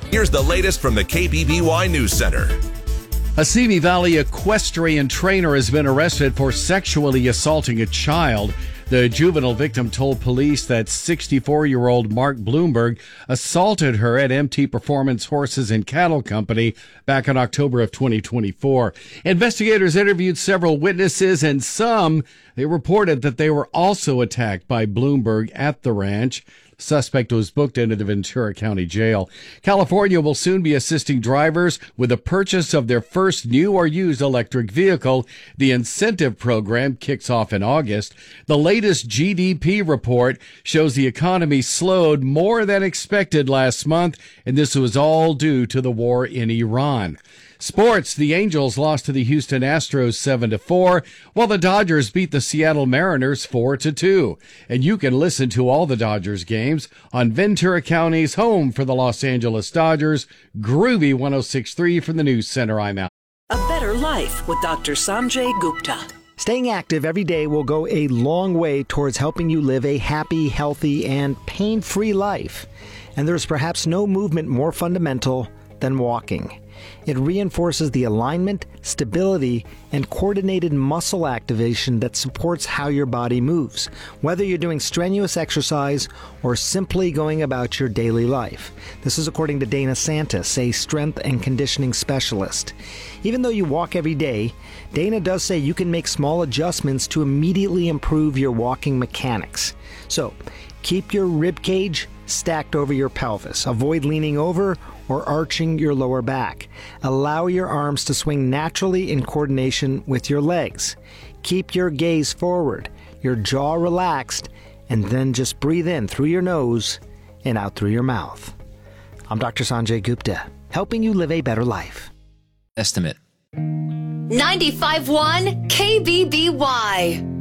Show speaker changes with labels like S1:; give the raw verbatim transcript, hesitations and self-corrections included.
S1: Here's the latest from the K B B Y News Center.
S2: A Simi Valley equestrian trainer has been arrested for sexually assaulting a child. The juvenile victim told police that sixty-four-year-old Mark Bloomberg assaulted her at M T Performance Horses and Cattle Company back in October of twenty twenty-four. Investigators interviewed several witnesses, and some, they reported that they were also attacked by Bloomberg at the ranch. Suspect was booked into the Ventura County Jail. California will soon be assisting drivers with the purchase of their first new or used electric vehicle. The incentive program kicks off in August. The latest G D P report shows the economy slowed more than expected last month, and this was all due to the war in Iran. Sports, the Angels lost to the Houston Astros seven to four, while the Dodgers beat the Seattle Mariners four to two. And you can listen to all the Dodgers games on Ventura County's home for the Los Angeles Dodgers, Groovy one oh six point three from the News Center. I'm out.
S3: A better life with Doctor Sanjay Gupta.
S4: Staying active every day will go a long way towards helping you live a happy, healthy, and pain-free life. And there's perhaps no movement more fundamental than walking. It reinforces the alignment, stability, and coordinated muscle activation that supports how your body moves, whether you're doing strenuous exercise or simply going about your daily life. This is according to Dana Santis, a strength and conditioning specialist. Even though you walk every day, Dana does say you can make small adjustments to immediately improve your walking mechanics. So, keep your rib cage stacked over your pelvis. Avoid leaning over or arching your lower back. Allow your arms to swing naturally in coordination with your legs. Keep your gaze forward, your jaw relaxed, and then just breathe in through your nose and out through your mouth. I'm Doctor Sanjay Gupta, helping you live a better life.
S5: Estimate.
S6: ninety-five point one K B B Y.